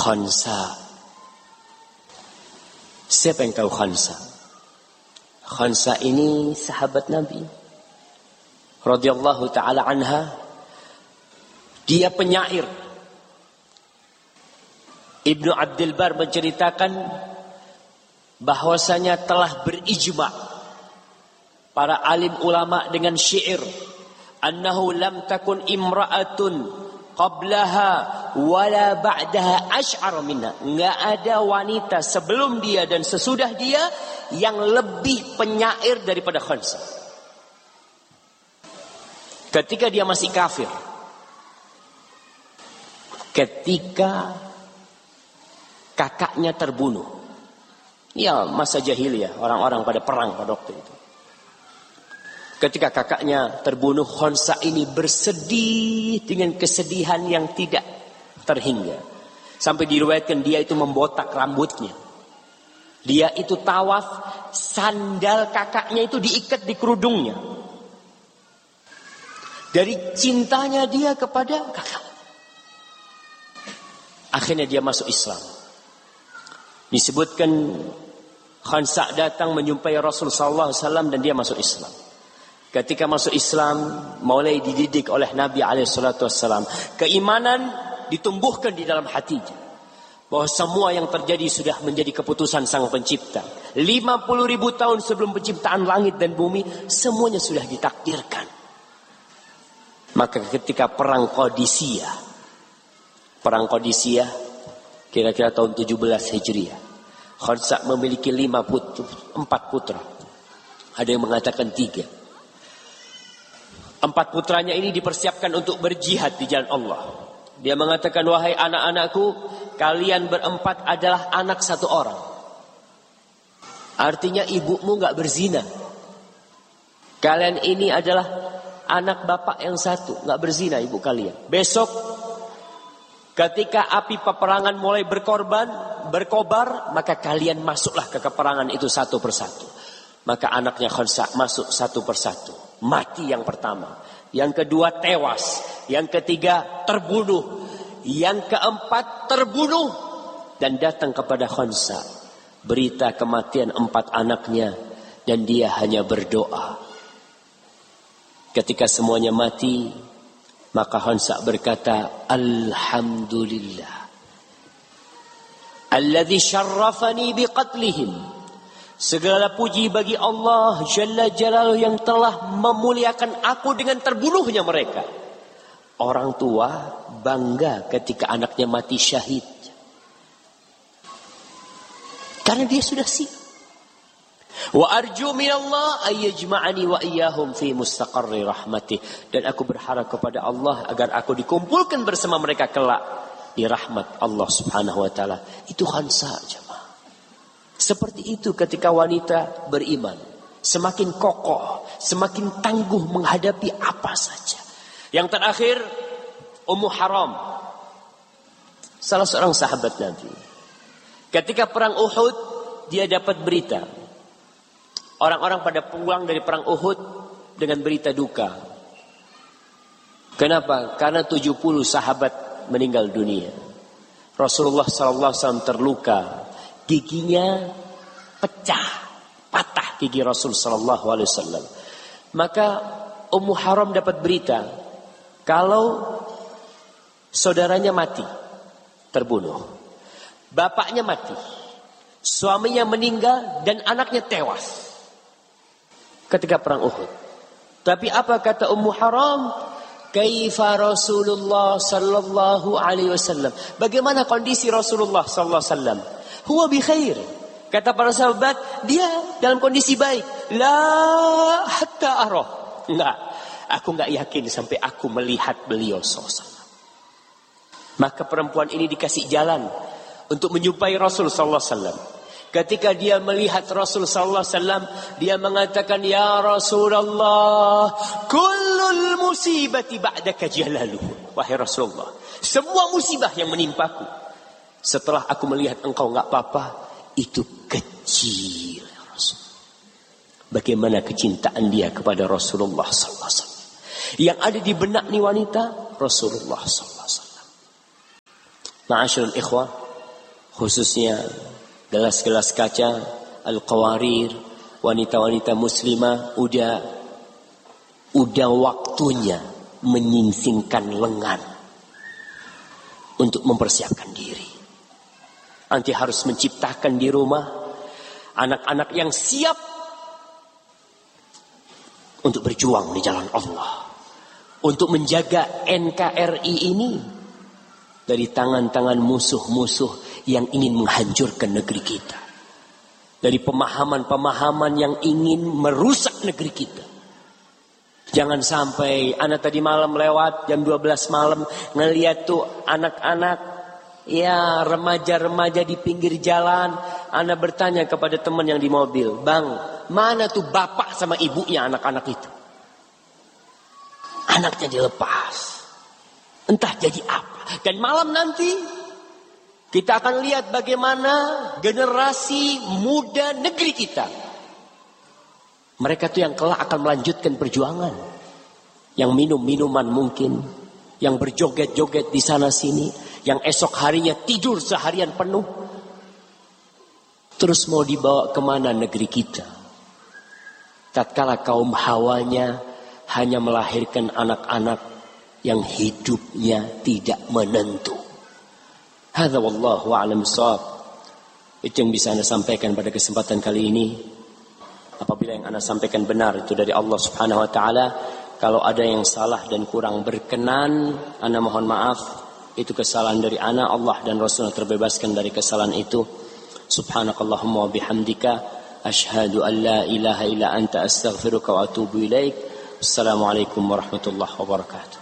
Khansa. Siapa yang tahu Khansa? Khansa ini sahabat Nabi radhiyallahu taala anha. Dia penyair. Ibnu Abdul Bar menceritakan bahwasanya telah berijma' para alim ulama dengan syair annahu lam takun imra'atun qablaha wala ba'daha asy'ar minha. Enggak ada wanita sebelum dia dan sesudah dia yang lebih penyair daripada Khansa. Ketika dia masih kafir, ketika kakaknya terbunuh, ya masa jahiliyah, orang-orang pada perang pada waktu itu. Ketika kakaknya terbunuh, Khansa ini bersedih dengan kesedihan yang tidak terhingga. Sampai diriwayatkan dia itu membotak rambutnya. Dia itu tawaf, sandal kakaknya itu diikat di kerudungnya. Dari cintanya dia kepada kakak. Akhirnya dia masuk Islam. Disebutkan Khansa datang menjumpai Rasul sallallahu alaihi wasallam dan dia masuk Islam. Ketika masuk Islam, mulai dididik oleh Nabi alaihi salatu wasallam. Keimanan ditumbuhkan di dalam hatinya. Bahwa semua yang terjadi sudah menjadi keputusan Sang Pencipta. 50.000 tahun sebelum penciptaan langit dan bumi, semuanya sudah ditakdirkan. Maka ketika perang Qadisiyah, kira-kira tahun 17 Hijriah, Khansa memiliki 4 putra. Ada yang mengatakan 3. 4 putranya ini dipersiapkan untuk berjihad di jalan Allah. Dia mengatakan, wahai anak-anakku, kalian berempat adalah anak satu orang. Artinya ibumu gak berzina. Kalian ini adalah anak bapak yang satu, gak berzina ibu kalian. Besok ketika api peperangan mulai berkobar, maka kalian masuklah ke peperangan itu satu persatu. Maka anaknya Khansa masuk satu persatu. Mati yang pertama, yang kedua tewas, yang ketiga terbunuh, yang keempat terbunuh. Dan datang kepada Khansa berita kematian 4 anaknya, dan dia hanya berdoa. Ketika semuanya mati, maka Khansa berkata, Alhamdulillah alladzi syarrafani biqatlihim. Segala puji bagi Allah Jalla Jalaluhu yang telah memuliakan aku dengan terbunuhnya mereka. Orang tua bangga ketika anaknya mati syahid. Karena dia sudah siap. Wa arju minallah ayyajma'ani wa iyyahum fi mustaqarri rahmatih. Dan aku berharap kepada Allah agar aku dikumpulkan bersama mereka kelak di rahmat Allah Subhanahu wa taala. Itu Khansa, jemaah. Seperti itu ketika wanita beriman, semakin kokoh, semakin tangguh menghadapi apa saja. Yang terakhir, Ummu Haram, salah seorang sahabat Nabi. Ketika perang Uhud, dia dapat berita. Orang-orang pada pulang dari perang Uhud dengan berita duka. Kenapa? Karena 70 sahabat meninggal dunia. Rasulullah SAW terluka, giginya pecah, patah gigi Rasul SAW. Maka Ummu Haram dapat berita kalau saudaranya mati, terbunuh, bapaknya mati, suaminya meninggal, dan anaknya tewas ketika perang Uhud. Tapi apa kata Ummu Haram? Kaifa Rasulullah sallallahu alaihi wasallam? Bagaimana kondisi Rasulullah sallallahu alaihi wasallam? Huwa bi khair. Kata para sahabat, dia dalam kondisi baik. La hatta arah. Enggak, aku enggak yakin sampai aku melihat beliau sallallahu alaihi wasallam. Maka perempuan ini dikasih jalan untuk menjumpai Rasul sallallahu alaihi wasallam. Ketika dia melihat Rasul sallallahu alaihi wasallam, dia mengatakan, ya Rasulullah, kullul musibati ba'daka jalaluhu. Wahai Rasulullah, semua musibah yang menimpaku setelah aku melihat engkau enggak apa-apa, itu kecil, ya Rasul. Bagaimana kecintaan dia kepada Rasulullah sallallahu alaihi wasallam. Yang ada di benak ni wanita Rasulullah sallallahu alaihi wasallam. Ma'asyiral ikhwah, khususnya gelas-gelas kaca, al-qawarir, wanita-wanita muslimah udah waktunya menyingsingkan lengan untuk mempersiapkan diri. Nanti harus menciptakan di rumah anak-anak yang siap untuk berjuang di jalan Allah, untuk menjaga NKRI ini dari tangan-tangan musuh-musuh yang ingin menghancurkan negeri kita, dari pemahaman-pemahaman yang ingin merusak negeri kita. Jangan sampai anak tadi malam lewat jam 12 malam ngeliat tuh anak-anak, ya remaja-remaja di pinggir jalan. Anak bertanya kepada teman yang di mobil, "Bang, mana tuh bapak sama ibunya anak-anak itu?" Anaknya dilepas, entah jadi apa. Dan malam nanti kita akan lihat bagaimana generasi muda negeri kita, mereka tuh yang kelak akan melanjutkan perjuangan, yang minum minuman mungkin, yang berjoget-joget di sana sini, yang esok harinya tidur seharian penuh. Terus mau dibawa kemana negeri kita? Tatkala kaum hawanya hanya melahirkan anak-anak yang hidupnya tidak menentu. Hadza wallahu a'lam bissawab. Itu yang bisa Anda sampaikan pada kesempatan kali ini. Apabila yang Anda sampaikan benar itu dari Allah Subhanahu wa taala, kalau ada yang salah dan kurang berkenan, Anda mohon maaf. Itu kesalahan dari Anda, Allah dan Rasulnya terbebaskan dari kesalahan itu. Subhanakallahumma wa bihamdika asyhadu an la ilaha illa anta astaghfiruka wa atubu ilaik. Assalamualaikum warahmatullahi wabarakatuh.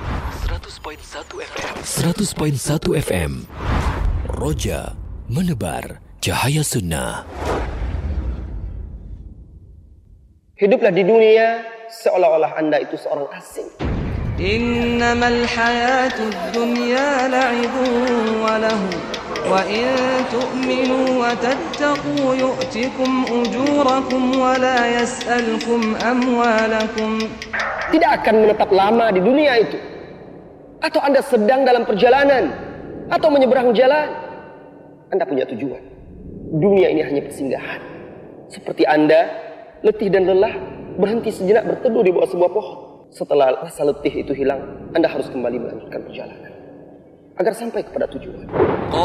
100.1 FM Roja menebar cahaya sunnah. Hiduplah di dunia seolah-olah Anda itu seorang asing. Innamal hayatud dunya la'ibun wa lahu wa in tu'minu wa tattaqu yu'tikum ujurakum wa la yas'alkum amwalakum. Tidak akan menetap lama di dunia itu. Atau Anda sedang dalam perjalanan atau menyeberang jalan, Anda punya tujuan. Dunia ini hanya persinggahan. Seperti Anda letih dan lelah, berhenti sejenak berteduh di bawah sebuah pohon. Setelah rasa letih itu hilang, Anda harus kembali melanjutkan perjalanan agar sampai kepada tujuan.